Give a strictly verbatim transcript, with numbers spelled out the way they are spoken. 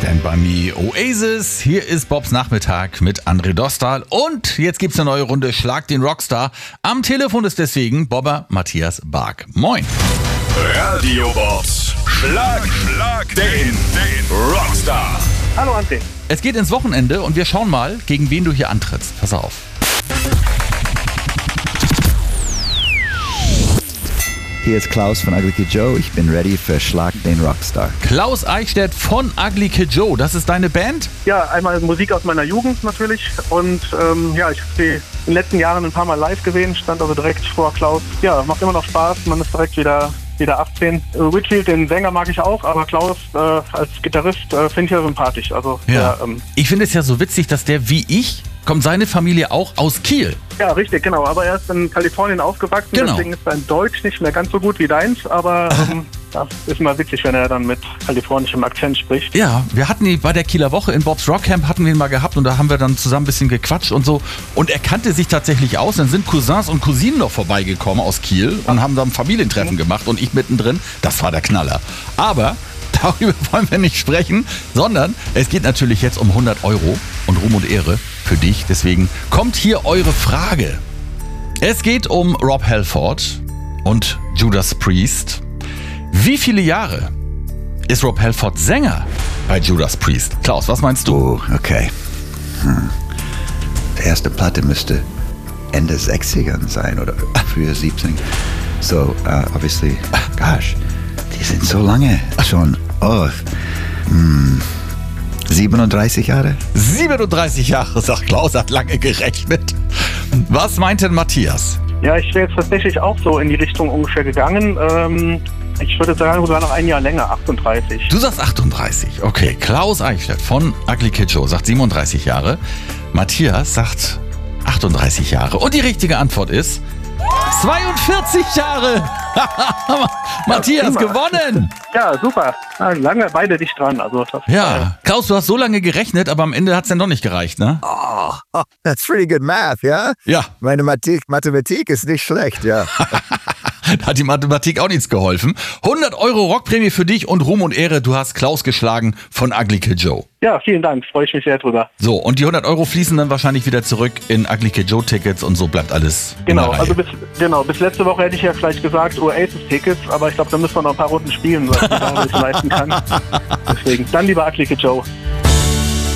Stand By Me, Oasis. Hier ist Bobs Nachmittag mit André Dostal. Und jetzt gibt's eine neue Runde Schlag den Rockstar. Am Telefon ist deswegen Bobber Matthias Bark. Moin. Radio Bobs. Schlag, Schlag den, den Rockstar. Hallo André. Es geht ins Wochenende und wir schauen mal, gegen wen du hier antrittst. Pass auf. Hier ist Klaus von Ugly Kid Joe. Ich bin ready für Schlag den Rockstar. Klaus Eichstädt von Ugly Kid Joe. Das ist deine Band? Ja, einmal Musik aus meiner Jugend natürlich. Und ähm, ja, ich habe sie in den letzten Jahren ein paar Mal live gesehen. Stand also direkt vor Klaus. Ja, macht immer noch Spaß. Man ist direkt wieder... wieder achtzehn. Whitfield, den Sänger, mag ich auch, aber Klaus äh, als Gitarrist äh, finde ich ja sympathisch. Also, ja. Der, ähm, ich finde es ja so witzig, dass der wie ich, kommt seine Familie auch aus Kiel. Ja, richtig, genau. Aber er ist in Kalifornien aufgewachsen, Genau. Deswegen ist sein Deutsch nicht mehr ganz so gut wie deins. Aber ähm, das ist mal witzig, wenn er dann mit kalifornischem Akzent spricht. Ja, wir hatten ihn bei der Kieler Woche in Bobs Rockcamp, hatten wir ihn mal gehabt und da haben wir dann zusammen ein bisschen gequatscht und so. Und er kannte sich tatsächlich aus. Dann sind Cousins und Cousinen noch vorbeigekommen aus Kiel und haben da ein Familientreffen gemacht und ich mittendrin. Das war der Knaller. Aber darüber wollen wir nicht sprechen, sondern es geht natürlich jetzt um hundert Euro und Ruhm und Ehre für dich. Deswegen kommt hier eure Frage. Es geht um Rob Halford und Judas Priest. Wie viele Jahre ist Rob Halford Sänger bei Judas Priest? Klaus, was meinst du? Oh, okay. Hm. Die erste Platte müsste Ende sechziger sein oder früher siebzig. So, uh, obviously, gosh, die sind so lange schon. Oh, hm. siebenunddreißig Jahre? siebenunddreißig Jahre, sagt Klaus, hat lange gerechnet. Was meint denn Matthias? Ja, ich wäre jetzt tatsächlich auch so in die Richtung ungefähr gegangen. Ähm, ich würde sagen, sogar noch ein Jahr länger, achtunddreißig. Du sagst achtunddreißig. Okay, Klaus Eichstädt von Ugly Kid Joe sagt siebenunddreißig Jahre. Matthias sagt achtunddreißig Jahre. Und die richtige Antwort ist zweiundvierzig Jahre. Matthias, Ja, gewonnen. Ja, super. Ja, lange beide dicht dran. Also das, Ja, Klaus, du hast so lange gerechnet, aber am Ende hat es dann doch nicht gereicht, ne? Oh, oh, that's pretty good math, ja? Ja. Meine Mathematik, Mathematik ist nicht schlecht, ja. Da hat die Mathematik auch nichts geholfen. hundert Euro Rockprämie für dich und Ruhm und Ehre. Du hast Klaus geschlagen von Ugly Kid Joe. Ja, vielen Dank. Freue ich mich sehr drüber. So, und die hundert Euro fließen dann wahrscheinlich wieder zurück in Ugly Kid Joe Tickets und so bleibt alles Genau, in der Reihe. also bis, genau, bis letzte Woche hätte ich ja vielleicht gesagt Oasis-Tickets, aber ich glaube, da müssen wir noch ein paar Runden spielen, was ich da nicht leisten kann. Deswegen, dann lieber Ugly Kid Joe.